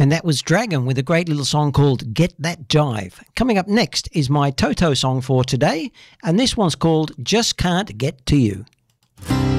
And that was Dragon with a great little song called Get That Jive. Coming up next is my Toto song for today, and this one's called Just Can't Get to You.